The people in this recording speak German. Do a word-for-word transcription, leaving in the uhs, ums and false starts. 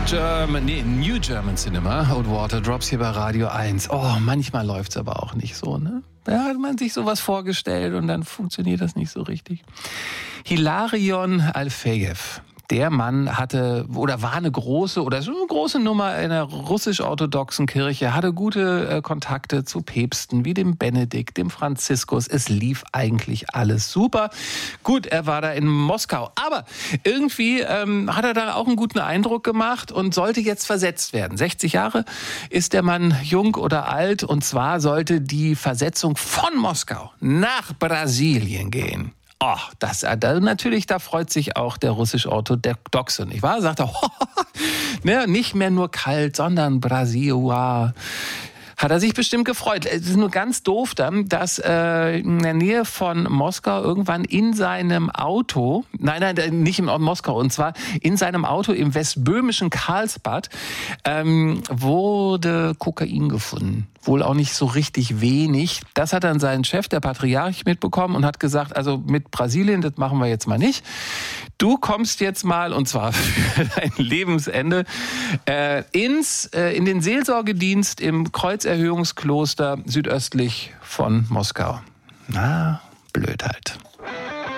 German, nee, New German Cinema, Old Water Drops hier bei Radio eins. Oh, manchmal läuft's aber auch nicht so, ne? Da hat man sich sowas vorgestellt und dann funktioniert das nicht so richtig. Hilarion Alfejew. Der Mann hatte oder war eine große oder so eine große Nummer in der russisch-orthodoxen Kirche, hatte gute äh, Kontakte zu Päpsten wie dem Benedikt, dem Franziskus. Es lief eigentlich alles super. Gut, er war da in Moskau, aber irgendwie ähm, hat er da auch einen guten Eindruck gemacht und sollte jetzt versetzt werden. sechzig Jahre ist der Mann jung oder alt, und zwar sollte die Versetzung von Moskau nach Brasilien gehen. Oh, das, da, natürlich, da freut sich auch der russisch-orthodoxe, nicht wahr? Sagt er, oh, ne, nicht mehr nur kalt, sondern Brasil. Hat er sich bestimmt gefreut. Es ist nur ganz doof dann, dass äh, in der Nähe von Moskau irgendwann in seinem Auto, nein, nein, nicht in Moskau, und zwar in seinem Auto im westböhmischen Karlsbad ähm, wurde Kokain gefunden. Wohl auch nicht so richtig wenig. Das hat dann sein Chef, der Patriarch, mitbekommen und hat gesagt, also mit Brasilien, das machen wir jetzt mal nicht. Du kommst jetzt mal, und zwar für dein Lebensende, äh, ins, äh, in den Seelsorgedienst im Kreuzerhöhungskloster südöstlich von Moskau. Na, blöd halt.